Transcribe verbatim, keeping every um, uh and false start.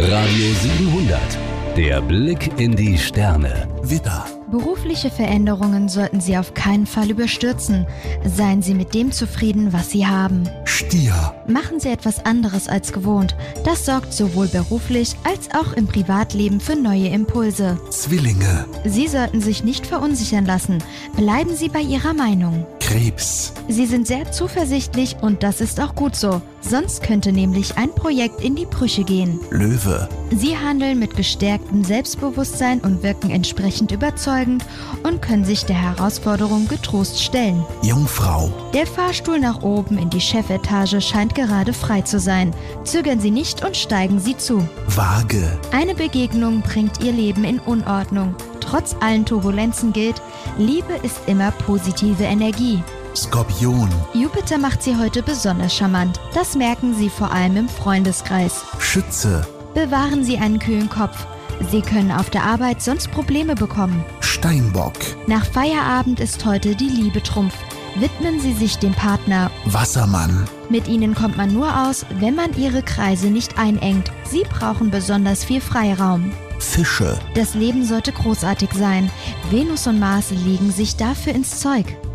Radio siebenhundert. Der Blick in die Sterne. Widder. Berufliche Veränderungen sollten Sie auf keinen Fall überstürzen. Seien Sie mit dem zufrieden, was Sie haben. Stier. Machen Sie etwas anderes als gewohnt. Das sorgt sowohl beruflich als auch im Privatleben für neue Impulse. Zwillinge. Sie sollten sich nicht verunsichern lassen. Bleiben Sie bei Ihrer Meinung. Krebs. Sie sind sehr zuversichtlich und das ist auch gut so. Sonst könnte nämlich ein Projekt in die Brüche gehen. Löwe. Sie handeln mit gestärktem Selbstbewusstsein und wirken entsprechend überzeugend und können sich der Herausforderung getrost stellen. Jungfrau. Der Fahrstuhl nach oben in die Chefetage scheint gerade frei zu sein. Zögern Sie nicht und steigen Sie zu. Waage. Eine Begegnung bringt Ihr Leben in Unordnung. Trotz allen Turbulenzen gilt, Liebe ist immer positive Energie. Skorpion. Jupiter macht Sie heute besonders charmant. Das merken Sie vor allem im Freundeskreis. Schütze. Bewahren Sie einen kühlen Kopf. Sie können auf der Arbeit sonst Probleme bekommen. Steinbock. Nach Feierabend ist heute die Liebe Trumpf. Widmen Sie sich dem Partner. Wassermann. Mit ihnen kommt man nur aus, wenn man ihre Kreise nicht einengt. Sie brauchen besonders viel Freiraum. Fische. Das Leben sollte großartig sein. Venus und Mars legen sich dafür ins Zeug.